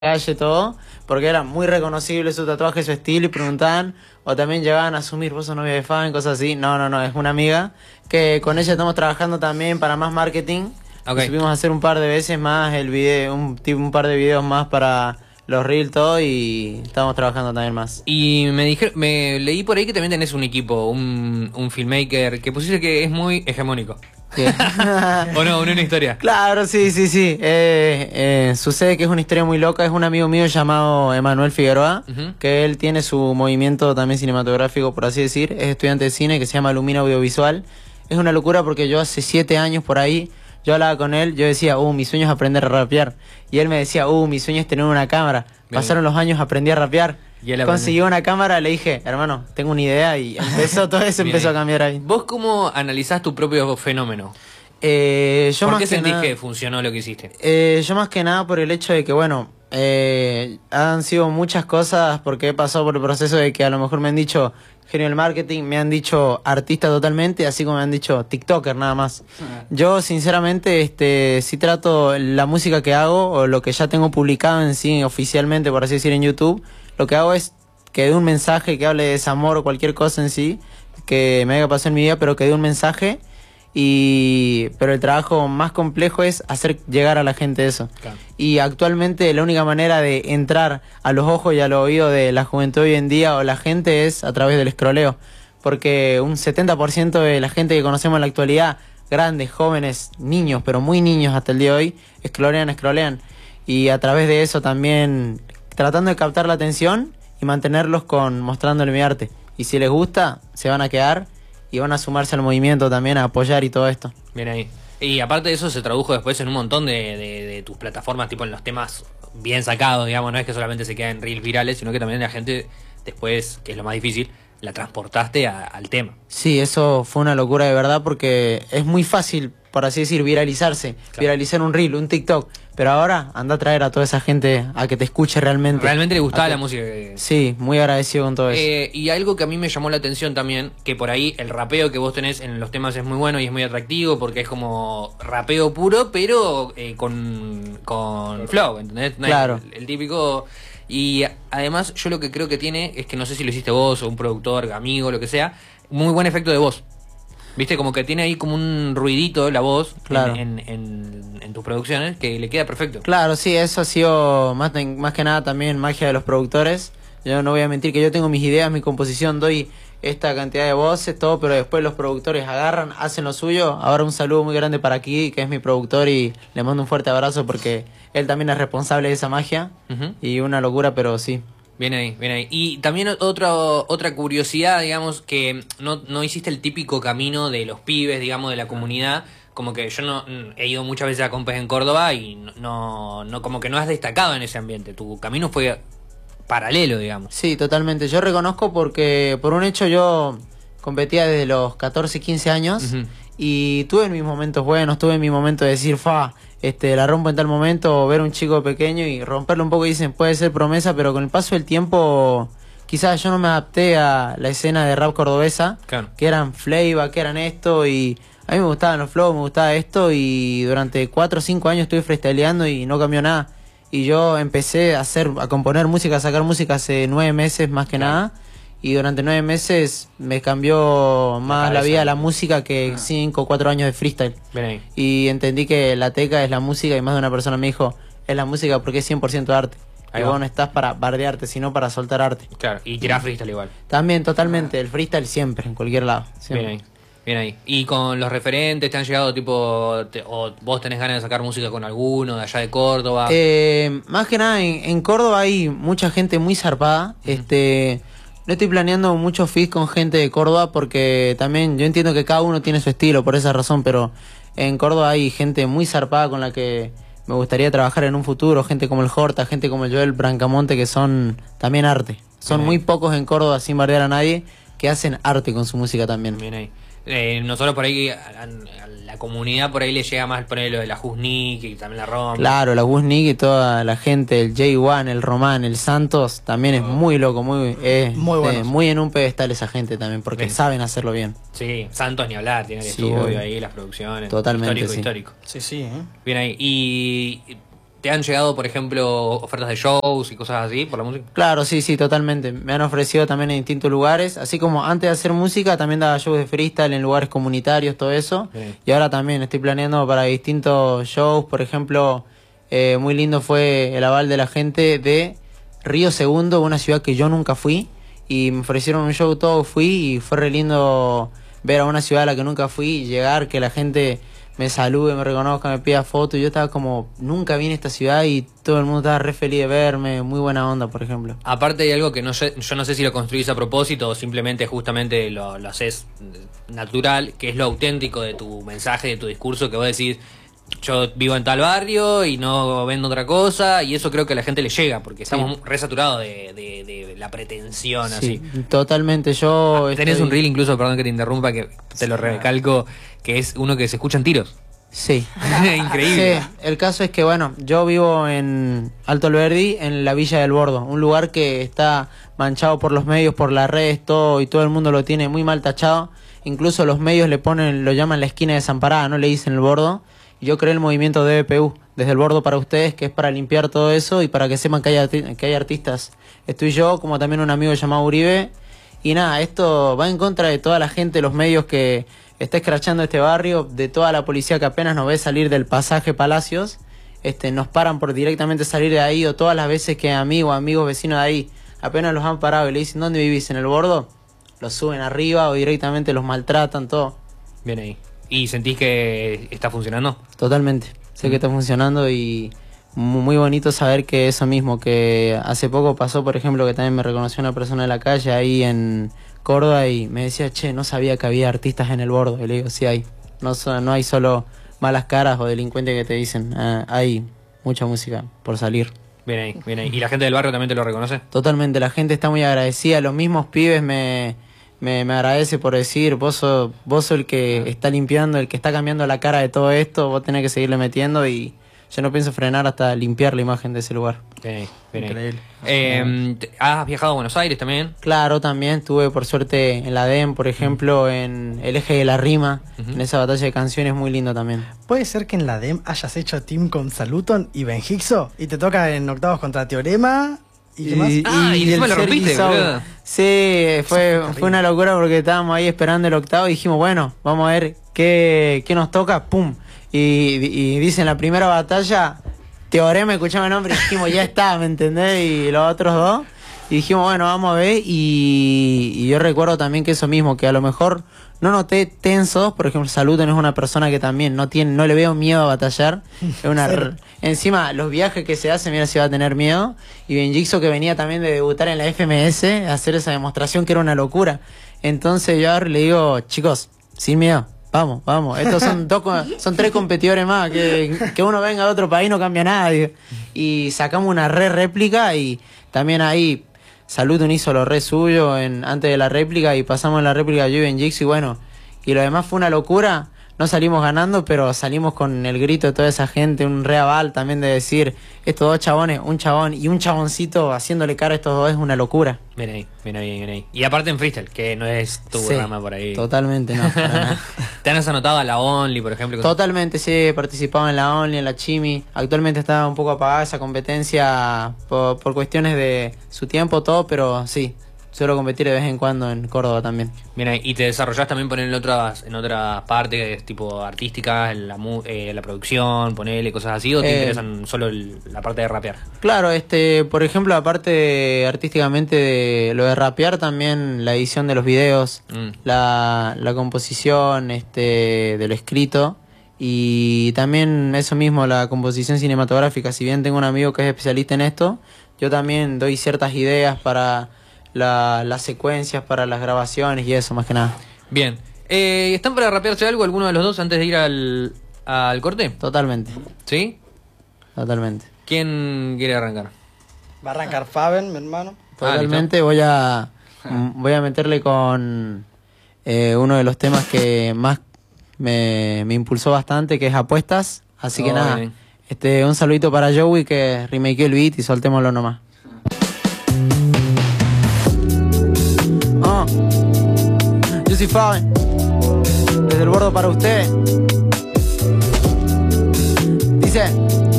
calle, todo, porque era muy reconocible su tatuaje, su estilo, y preguntaban, o también llegaban a asumir, vos sos novia de Fabián, cosas así. No, no, no, es una amiga, que con ella estamos trabajando también para más marketing. Okay. Subimos a hacer un par de veces más el video, un par de videos más para los Reels, todo, y estamos trabajando también más. Y me leí por ahí que también tenés un equipo, un filmmaker, que pusiste que es muy hegemónico. Sí. ¿O no? Una historia. Claro, sí. Sucede que es una historia muy loca. Es un amigo mío llamado Emanuel Figueroa, que él tiene su movimiento también cinematográfico, por así decir. Es estudiante de cine, que se llama Lumina Audiovisual. Es una locura porque yo hace 7 años por ahí, yo hablaba con él, yo decía, mi sueño es aprender a rapear. Y él me decía, mi sueño es tener una cámara. Bien. Pasaron los años, aprendí a rapear. Consiguió una cámara, le dije, hermano, tengo una idea, y todo eso empezó a cambiar ahí. ¿Vos cómo analizás tu propio fenómeno? ¿Por qué sentís que funcionó lo que hiciste? Yo más que nada por el hecho de que, bueno, han sido muchas cosas, porque he pasado por el proceso de que a lo mejor me han dicho genio del marketing, me han dicho artista totalmente, así como me han dicho tiktoker nada más. Yo sinceramente sí trato la música que hago, o lo que ya tengo publicado en sí oficialmente, por así decir, en YouTube. Lo que hago es que dé un mensaje, que hable de desamor o cualquier cosa en sí que me haya pasado en mi vida, pero que dé un mensaje. Pero el trabajo más complejo es hacer llegar a la gente eso. Claro. Y actualmente la única manera de entrar a los ojos y a los oídos de la juventud hoy en día o la gente es a través del scrolleo. Porque un 70% de la gente que conocemos en la actualidad, grandes, jóvenes, niños, pero muy niños hasta el día de hoy, scrollean. Y a través de eso también tratando de captar la atención y mantenerlos mostrándole mi arte. Y si les gusta, se van a quedar y van a sumarse al movimiento también, a apoyar y todo esto. Bien ahí. Y aparte de eso se tradujo después en un montón de tus plataformas, tipo en los temas bien sacados, digamos, no es que solamente se queden reels virales, sino que también la gente después, que es lo más difícil, la transportaste al tema. Sí, eso fue una locura de verdad, porque es muy fácil, por así decir, viralizarse, claro. Viralizar un reel, un TikTok, pero ahora anda a traer a toda esa gente a que te escuche realmente. Realmente le gustaba la música. Sí, muy agradecido con todo eso. Y algo que a mí me llamó la atención también, que por ahí el rapeo que vos tenés en los temas es muy bueno y es muy atractivo, porque es como rapeo puro, pero con flow, ¿entendés? No claro. Es el típico. Y además yo lo que creo que tiene es que no sé si lo hiciste vos o un productor, amigo, lo que sea, muy buen efecto de voz. Viste, como que tiene ahí como un ruidito la voz, claro. en tus producciones, que le queda perfecto. Claro, sí, eso ha sido más que nada también magia de los productores. Yo no voy a mentir que yo tengo mis ideas, mi composición, doy esta cantidad de voces, todo, pero después los productores agarran, hacen lo suyo. Ahora un saludo muy grande para Kiki, que es mi productor, y le mando un fuerte abrazo porque él también es responsable de esa magia. Y una locura, pero sí. Bien ahí, bien ahí. Y también otra curiosidad, digamos, que no hiciste el típico camino de los pibes, digamos, de la comunidad. Como que yo no he ido muchas veces a Compes en Córdoba y no como que no has destacado en ese ambiente. Tu camino fue paralelo, digamos. Sí, totalmente. Yo reconozco porque por un hecho yo competía desde los 14, 15 años y tuve mis momentos buenos, tuve mi momento de decir, la rompo en tal momento, o ver un chico pequeño y romperlo un poco y dicen, puede ser promesa, pero con el paso del tiempo quizás yo no me adapté a la escena de rap cordobesa, claro. Que eran flavor, que eran esto, y a mí me gustaban los flows, me gustaba esto, y durante 4 o 5 años estuve freestyleando y no cambió nada. Y yo empecé a componer música, a sacar música hace 9 meses más que nada. Y durante 9 meses me cambió más la vida la música que 5 o 4 años de freestyle. Bien ahí. Y entendí que la teca es la música, y más de una persona me dijo, es la música porque es 100% arte. Ahí y vos no estás para bardearte, sino para soltar arte. Claro, y tirás freestyle igual. También, totalmente, el freestyle siempre, en cualquier lado. Siempre. Bien ahí. Bien ahí. ¿Y con los referentes te han llegado tipo, o vos tenés ganas de sacar música con alguno de allá de Córdoba? Más que nada en Córdoba hay mucha gente muy zarpada. No estoy planeando muchos feats con gente de Córdoba porque también yo entiendo que cada uno tiene su estilo por esa razón, pero en Córdoba hay gente muy zarpada con la que me gustaría trabajar en un futuro, gente como el Horta, gente como el Joel Brancamonte, que son también arte. Son muy pocos en Córdoba, sin bardear a nadie, que hacen arte con su música también. Bien ahí. Nosotros por ahí, a la comunidad por ahí le llega más poner lo de la Jusnik y también la Roma. Claro, la Jusnik y toda la gente, el J1, el Román, el Santos, también es muy loco, muy bueno. Muy en un pedestal esa gente también, porque saben hacerlo bien. Sí, Santos ni hablar, tiene el estudio ahí, las producciones. Totalmente, histórico. Sí, Bien ahí. Y ¿Te han llegado, por ejemplo, ofertas de shows y cosas así por la música? Claro, sí, sí, totalmente. Me han ofrecido también en distintos lugares, así como antes de hacer música también daba shows de freestyle en lugares comunitarios, todo eso. Sí. Y ahora también estoy planeando para distintos shows, por ejemplo, muy lindo fue el aval de la gente de Río Segundo, una ciudad que yo nunca fui, y me ofrecieron un show, todo fui, y fue re lindo ver a una ciudad a la que nunca fui, llegar, que la gente me salude, me reconozca, me pida fotos. Yo estaba como, nunca vine a esta ciudad y todo el mundo estaba re feliz de verme, muy buena onda, por ejemplo. Aparte hay algo que no sé, yo no sé si lo construís a propósito o simplemente justamente lo haces natural, que es lo auténtico de tu mensaje, de tu discurso, que vos decís, yo vivo en tal barrio y no vendo otra cosa, y eso creo que a la gente le llega, porque estamos re saturados de la pretensión, Sí, así. totalmente, yo... Tenés estoy- un reel incluso, perdón que te interrumpa, que te lo recalco, que es uno que se escuchan tiros. Sí. Increíble. Sí, el caso es que, bueno, yo vivo en Alto Alberdi, en la Villa del Bordo, un lugar que está manchado por los medios, por las redes, todo, y todo el mundo lo tiene muy mal tachado. Incluso los medios le ponen, lo llaman la esquina desamparada, no le dicen el Bordo. Y yo creé el movimiento de DBPU, desde el Bordo para ustedes, que es para limpiar todo eso y para que sepan que hay artistas. Estoy yo, como también un amigo llamado Uribe. Y nada, esto va en contra de toda la gente, los medios que está escrachando este barrio, de toda la policía que apenas nos ve salir del pasaje Palacios, nos paran por directamente salir de ahí, o todas las veces que amigos, vecinos de ahí, apenas los han parado y le dicen, ¿dónde vivís? ¿En el Bordo? Los suben arriba o directamente los maltratan, todo. Bien ahí. ¿Y sentís que está funcionando? Totalmente. Sé que está funcionando y muy bonito saber que eso mismo, que hace poco pasó, por ejemplo, que también me reconoció una persona de la calle ahí en Córdoba y me decía, che, no sabía que había artistas en el Bordo. Y le digo, sí hay. No hay solo malas caras o delincuentes que te dicen, hay mucha música por salir. Bien ahí, bien ahí. ¿Y la gente del barrio también te lo reconoce? Totalmente, la gente está muy agradecida, los mismos pibes me agradece por decir, vos sos el que está limpiando, el que está cambiando la cara de todo esto, vos tenés que seguirle metiendo y yo no pienso frenar hasta limpiar la imagen de ese lugar. Bien ahí, bien ahí. Increíble. ¿Has viajado a Buenos Aires también? Claro, también estuve por suerte en la DEM, por ejemplo, en el Eje de la Rima, en esa batalla de canciones muy lindo también. ¿Puede ser que en la DEM hayas hecho team con Saluton y Ben Hixo y te toca en octavos contra Teorema? ¿Y qué más? y encima lo rompiste, Sergi Sau. boludo. Sí, fue una locura porque estábamos ahí esperando el octavo y dijimos, bueno, vamos a ver qué nos toca, pum. Y dicen la primera batalla, Teorema, escuchame el nombre y dijimos, ya está, ¿me entendés? Y los otros dos. Y dijimos, bueno, vamos a ver. Y yo recuerdo también que eso mismo, que a lo mejor no noté tensos. Por ejemplo, Saluton es una persona que también no le veo miedo a batallar. Es encima, los viajes que se hacen, mira si va a tener miedo. Y Benjixo, que venía también de debutar en la FMS, a hacer esa demostración que era una locura. Entonces yo ahora le digo, chicos, sin miedo. Vamos. Estos son 3 competidores más. Que uno venga de otro país no cambia nada. Digo. Y sacamos una réplica y también ahí Saluton hizo lo suyo antes de la réplica y pasamos la réplica yo y Benjixo y bueno. Y lo demás fue una locura. No salimos ganando, pero salimos con el grito de toda esa gente, un aval también de decir, estos dos chabones, un chabón y un chaboncito haciéndole cara a estos dos es una locura. Bien ahí. Y aparte en freestyle, que no es tu Sí, rama por ahí. Totalmente, no. Para nada. ¿Te has anotado a la Only, por ejemplo? Totalmente, sí, he participado en la Only, en la Chimi. Actualmente está un poco apagada esa competencia por cuestiones de su tiempo, todo, pero sí, suelo competir de vez en cuando en Córdoba también. Bien ahí. ¿Y te desarrollás también en otras partes, tipo artísticas, en la producción, ponele, cosas así, o te interesan solo la parte de rapear? Claro, por ejemplo, aparte artísticamente de lo de rapear, también la edición de los videos, la composición de lo escrito y también eso mismo, la composición cinematográfica. Si bien tengo un amigo que es especialista en esto, yo también doy ciertas ideas para las secuencias, para las grabaciones y eso, más que nada. Bien. ¿Están para rapearse algo alguno de los dos antes de ir al corte? Totalmente, ¿Sí? totalmente. ¿Quién quiere arrancar? Va a arrancar Faben, mi hermano. Totalmente voy a meterle con uno de los temas que más me impulsó bastante, que es Apuestas. Así que nada, bien. un saludito para Joey que remakeó el beat y soltémoslo nomás. Yo soy Faben, desde el Bordo para usted. Dice